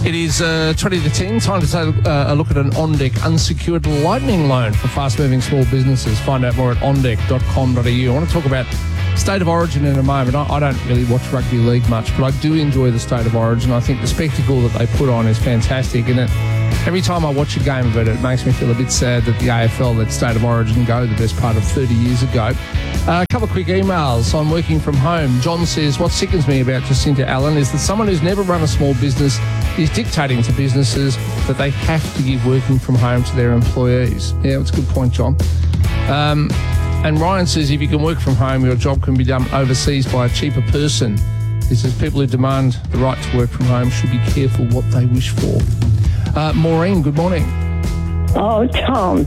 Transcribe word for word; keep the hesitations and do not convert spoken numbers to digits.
It is uh, twenty to ten. Time to take uh, a look at an on-deck unsecured lightning loan for fast-moving small businesses. Find out more at on deck dot com dot a u. I want to talk about State of Origin in a moment. I, I don't really watch rugby league much, but I do enjoy the State of Origin. I think the spectacle that they put on is fantastic, and it, every time I watch a game of it, it makes me feel a bit sad that the A F L let State of Origin go the best part of thirty years ago. Uh, a couple of quick emails on working from home. John says, what sickens me about Jacinta Allen is that someone who's never run a small business is dictating to businesses that they have to give working from home to their employees. Yeah, that's a good point, John. Um, and Ryan says, if you can work from home, your job can be done overseas by a cheaper person. He says, people who demand the right to work from home should be careful what they wish for. Uh, Maureen, good morning. Oh, Tom,